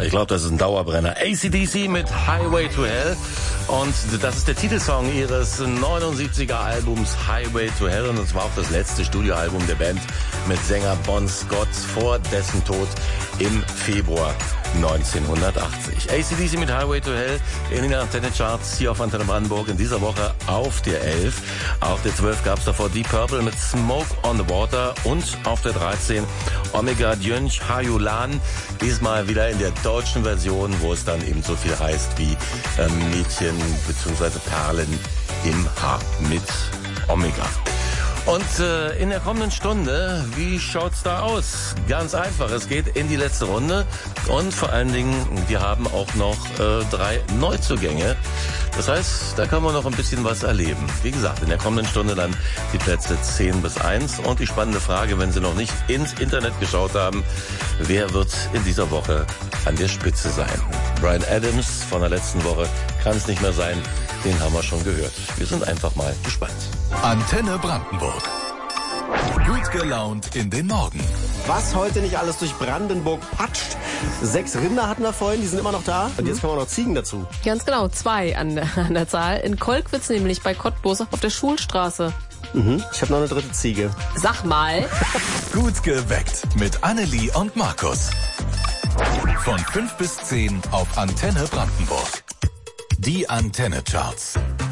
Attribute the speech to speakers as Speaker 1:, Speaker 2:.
Speaker 1: Ich glaube, das ist ein Dauerbrenner. AC/DC mit Highway to Hell. Und das ist der Titelsong ihres 79er Albums Highway to Hell. Und das war auch das letzte Studioalbum der Band mit Sänger Bon Scott vor dessen Tod im Februar 1980. AC/DC mit Highway to Hell in den Antenne-Charts hier auf Antenne Brandenburg in dieser Woche auf der 11. Auf der 12 gab es davor Deep Purple mit Smoke on the Water und auf der 13 Omega Djönch Hayulan. Diesmal wieder in der deutschen Version, wo es dann eben so viel heißt wie Mädchen bzw. Perlen im Haar mit Omega. Und in der kommenden Stunde, wie schaut's da aus? Ganz einfach, es geht in die letzte Runde und vor allen Dingen, wir haben auch noch 3 Neuzugänge. Das heißt, da kann man noch ein bisschen was erleben. Wie gesagt, in der kommenden Stunde dann die Plätze 10 bis 1 und die spannende Frage, wenn Sie noch nicht ins Internet geschaut haben, wer wird in dieser Woche an der Spitze sein? Bryan Adams von der letzten Woche kann es nicht mehr sein, den haben wir schon gehört. Wir sind einfach mal gespannt.
Speaker 2: Antenne Brandenburg. Gut gelaunt in den Morgen.
Speaker 3: Was heute nicht alles durch Brandenburg patscht. 6 Rinder hatten wir vorhin, die sind immer noch da. Und jetzt kommen auch noch Ziegen dazu.
Speaker 4: Ganz genau, 2 an der Zahl. In Kolkwitz nämlich bei Cottbus auf der Schulstraße.
Speaker 3: Ich habe noch eine 3. Ziege.
Speaker 4: Sag mal.
Speaker 2: Gut geweckt mit Annelie und Markus. Von 5 bis 10 auf Antenne Brandenburg. Die Antenne-Charts.